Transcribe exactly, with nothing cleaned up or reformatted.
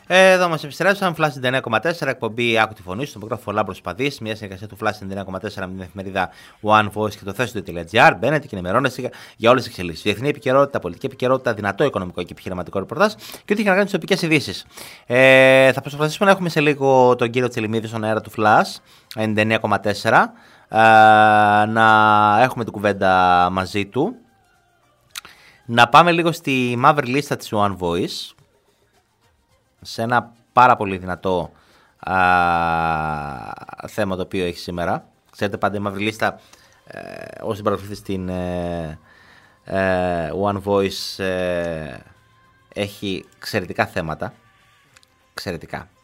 Ε, εδώ μας επιστρέψαμε. Flash ενενήντα εννέα κόμμα τέσσερα, εκπομπή Άκου τη Φωνή, στον μικρόφωνο Λάμπρος Παδής. Μια συνεργασία του Flash ενενήντα εννέα κόμμα τέσσερα με την εφημερίδα One Voice και το θέσιο.gr. Μπαίνετε και ενημερώνεστε για όλες τις εξελίξεις. Διεθνή επικαιρότητα, πολιτική επικαιρότητα, δυνατό οικονομικό και επιχειρηματικό ρεπορτάζ και ό,τι έχει να κάνει με τις τοπικές ειδήσεις. Ε, θα προσπαθήσουμε να έχουμε σε λίγο τον κύριο Τσελιμίδη στον αέρα του Flash ενενήντα εννέα κόμμα τέσσερα. Ε, να έχουμε την κουβέντα μαζί του. Να πάμε λίγο στη μαύρη λίστα της One Voice, σε ένα πάρα πολύ δυνατό α, θέμα το οποίο έχει σήμερα. Ξέρετε, πάντα η μαύρη λίστα, ε, όσοι παρακολουθείτε στην ε, ε, One Voice, ε, έχει εξαιρετικά θέματα. Εξαιρετικά.